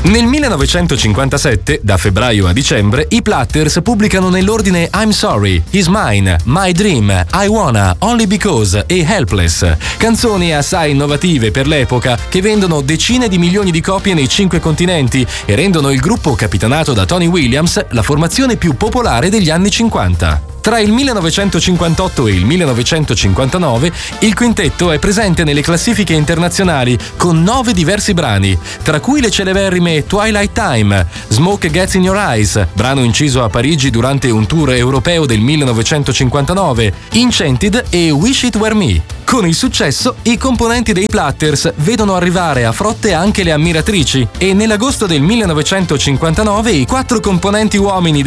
Nel 1957, da febbraio a dicembre, i Platters pubblicano nell'ordine I'm Sorry, He's Mine, My Dream, I Wanna, Only Because e Helpless. Canzoni assai innovative per l'epoca che vendono decine di milioni di copie nei 5 continenti e rendono il gruppo capitanato da Tony Williams la formazione più popolare degli anni 50. Tra il 1958 e il 1959 il quintetto è presente nelle classifiche internazionali con 9 diversi brani, tra cui le celeberrime Twilight Time, Smoke Gets in Your Eyes, brano inciso a Parigi durante un tour europeo del 1959, Enchanted e Wish It Were Me. Con il successo, i componenti dei Platters vedono arrivare a frotte anche le ammiratrici e nell'agosto del 1959 i 4 componenti uomini